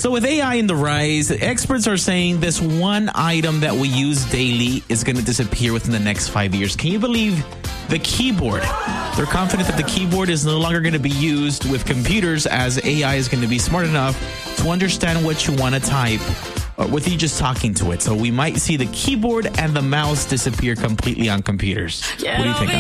So with AI in the rise, experts are saying this one item that we use daily is going to disappear within the next 5 years. Can you believe the keyboard? They're confident that the keyboard is no longer going to be used with computers, as AI is going to be smart enough to understand what you want to type with you just talking to it. So we might see the keyboard and the mouse disappear completely on computers. What do you think?